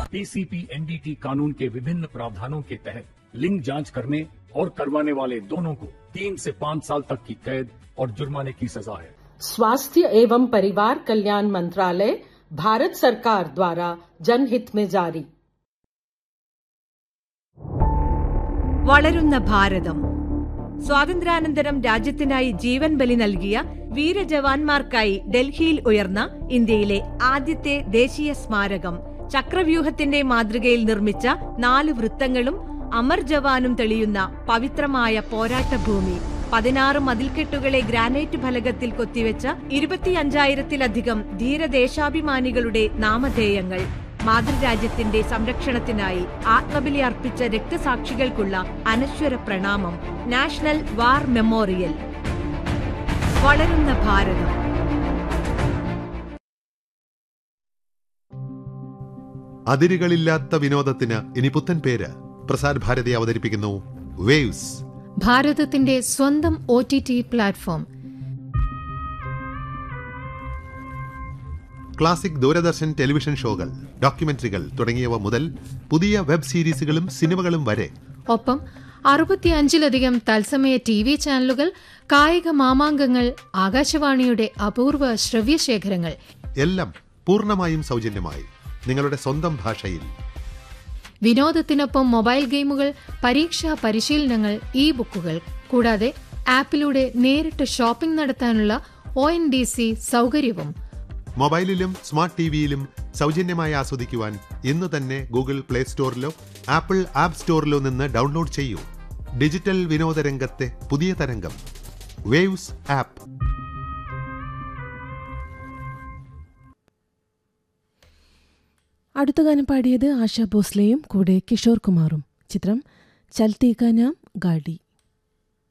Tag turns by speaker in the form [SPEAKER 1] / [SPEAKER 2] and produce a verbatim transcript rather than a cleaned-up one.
[SPEAKER 1] PCP NDT कानून के विभिन्न प्रावधानों के तहत लिंग जांच करने और करवाने वाले दोनों को तीन से पाँच साल तक की कैद और जुर्माने की सजा है।
[SPEAKER 2] स्वास्थ्य एवं परिवार कल्याण मंत्रालय, भारत सरकार द्वारा जनहित में जारी।
[SPEAKER 3] വളരുന്ന ഭാരതം. സ്വാതന്ത്ര്യാനന്തരം രാജ്യത്തിനായി ജീവൻ ബലി നൽകിയ വീരജവാന്മാർക്കായി ഡൽഹിയിൽ ഉയർന്ന ഇന്ത്യയിലെ ആദ്യത്തെ ദേശീയ സ്മാരകം, ചക്രവ്യൂഹത്തിന്റെ മാതൃകയിൽ നിർമ്മിച്ച നാല് വൃത്തങ്ങളും അമർ ജവാനും തെളിയുന്ന പവിത്രമായ പോരാട്ടഭൂമി, പതിനാറ് മതിൽക്കെട്ടുകളെ ഗ്രാനൈറ്റ് ഫലകത്തിൽ കൊത്തിവെച്ച ഇരുപത്തിയഞ്ചായിരത്തിലധികം ധീരദേശാഭിമാനികളുടെ നാമധേയങ്ങൾ, മാതൃരാജ്യത്തിന്റെ സംരക്ഷണത്തിനായി ആത്മബലി അർപ്പിച്ച രക്തസാക്ഷികൾക്കുള്ള അനശ്വര പ്രണാമം. National war memorial. വളരുന്ന ഭാരതം.
[SPEAKER 4] അതിരുകളില്ലാത്ത വിനോദത്തിന് ഇനി പുത്തൻ പേര്. പ്രസാർ ഭാരതി അവതരിപ്പിക്കുന്നു വേവ്സ്,
[SPEAKER 5] ഭാരതത്തിന്റെ സ്വന്തം O T T platform.
[SPEAKER 4] Classic Doordarshan television ഷോകൾ, ഡോക്യുമെന്ററികൾ തുടങ്ങിയവ മുതൽ പുതിയ വെബ് സീരീസുകളും സിനിമകളും വരെ,
[SPEAKER 5] ഒപ്പം അറുപത്തിയഞ്ചിലധികം തത്സമയ ടി വി ചാനലുകൾ, കായിക മാമാങ്കങ്ങൾ, ആകാശവാണിയുടെ അപൂർവ ശ്രവ്യശേഖരങ്ങൾ,
[SPEAKER 4] എല്ലാം പൂർണ്ണമായും സൗജന്യമായി നിങ്ങളുടെ സ്വന്തം ഭാഷയിൽ.
[SPEAKER 5] വിനോദത്തിനൊപ്പം മൊബൈൽ ഗെയിമുകൾ, പരീക്ഷാ പരിശീലനങ്ങൾ, ഇ ബുക്കുകൾ, കൂടാതെ ആപ്പിലൂടെ നേരിട്ട് ഷോപ്പിംഗ് നടത്താനുള്ള ഒ എൻ ഡി സി സൗകര്യവും.
[SPEAKER 4] മൊബൈലിലും സ്മാർട്ട് ടിവിയിലും സൗജന്യമായി ആസ്വദിക്കുവാൻ ഇന്ന് തന്നെ ഗൂഗിൾ പ്ലേ സ്റ്റോറിലോ ആപ്പിൾ ആപ്പ് സ്റ്റോറിലോ നിന്ന് ഡൗൺലോഡ് ചെയ്യൂ. ഡിജിറ്റൽ വിനോദ രംഗത്തെ പുതിയ തരംഗം, വേവ്സ് ആപ്പ്.
[SPEAKER 6] അടുത്ത ഗാനം പാടിയത് ആശാ ഭോസ്ലെയും കൂടെ കിഷോർ കുമാറും. ചിത്രം ചൽത്തി കാ നാം ഗാഡി.